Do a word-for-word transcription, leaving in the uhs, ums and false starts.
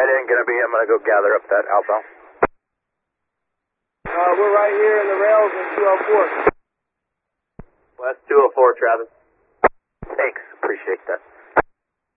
ain't going to be. I'm going to go gather up that outbound. Uh, we're right here in the rails in two oh four. West two oh four, Travis. Thanks. Appreciate that.